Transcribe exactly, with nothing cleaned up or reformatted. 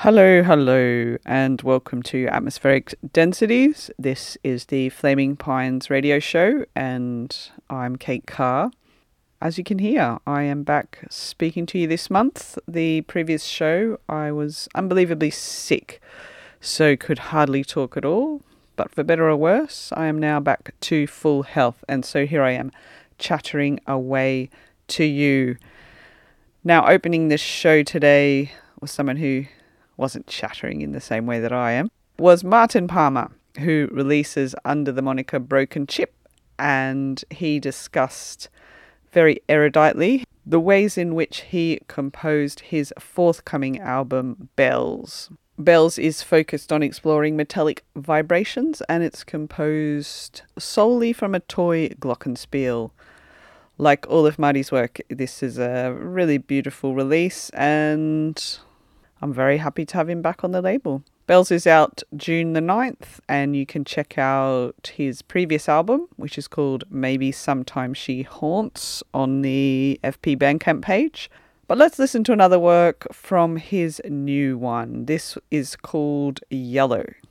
Hello, hello, and welcome to Atmospheric Densities. This is the Flaming Pines radio show, and I'm Kate Carr. As you can hear, I am back speaking to you this month. The previous show, I was unbelievably sick, so could hardly talk at all. But for better or worse, I am now back to full health, and so here I am, chattering away to you. Now, opening this show today was someone who wasn't chattering in the same way that I am, was Martin Palmer, who releases under the moniker Broken Chip, and he discussed very eruditely the ways in which he composed his forthcoming album, Bells. Bells is focused on exploring metallic vibrations, and it's composed solely from a toy glockenspiel. Like all of Marty's work, this is a really beautiful release, and I'm very happy to have him back on the label. Bells is out June the ninth, and you can check out his previous album, which is called Maybe Sometime She Haunts, on the F P Bandcamp page. But let's listen to another work from his new one. This is called Yellow.